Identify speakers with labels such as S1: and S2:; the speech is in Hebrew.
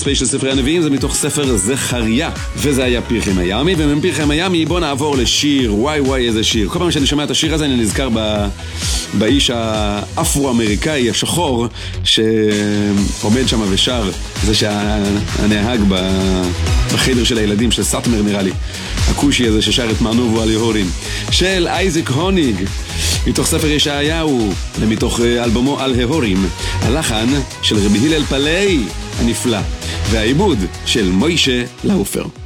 S1: הצבאי של ספרי הנביאים, זה מתוך ספר זכריה, וזה היה פרחי מיאמי. ומפרחי מיאמי בוא נעבור לשיר, וואי איזה שיר. כל פעם שאני שומע את השיר הזה אני נזכר באיש האפרו-אמריקאי השחור שעומד שם ושר, זה שהנהג בחדר של הילדים של סאטמר נראה לי, הקושי הזה ששר את מרנובו על יהורים, של אייזק הוניג מתוך ספר ישעיהו ומתוך אלבומו על ההורים, הלחן של רבי הלל פלאי הנפלא והעיבוד של מוישה לאופר.